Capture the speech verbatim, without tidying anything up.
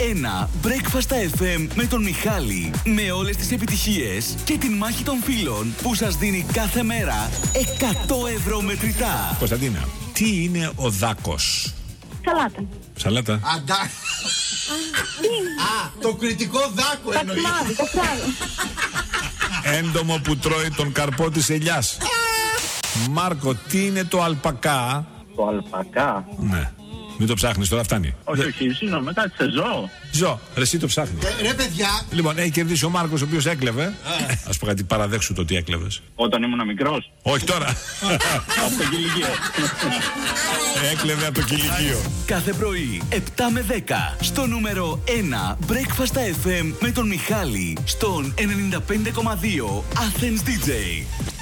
ένα Breakfast εφ εμ με τον Μιχάλη. Με όλες τις επιτυχίες και την μάχη των φίλων που σας δίνει κάθε μέρα εκατό ευρώ μετρητά. Κωνσταντίνα, τι είναι ο δάκος? Σαλάτα. Σαλάτα. Αντά. Α, το κριτικό δάκο εννοεί. Παξιμάδι, το ξέρω. Έντομο που τρώει τον καρπό της ελιάς. Μάρκο, τι είναι το αλπακά? Το αλπακά. Ναι. Μην το ψάχνεις τώρα, φτάνει. Όχι, όχι, συγγνώμη, κάτι σε ζώο. Ζω, ρε, εσύ το ψάχνεις. Ε, ρε παιδιά. Λοιπόν, έχει κερδίσει ο Μάρκος, ο οποίος έκλεβε. Ας πω κάτι, παραδέξου το τι έκλεβες. Όταν ήμουν μικρός. Όχι τώρα. Από το κηλικείο. Έκλεβε από το κηλικείο. Κάθε πρωί, επτά με δέκα, στο νούμερο ένα Breakfast εφ εμ με τον Μιχάλη, στον ενενήντα πέντε κόμμα δύο Athens ντι τζέι.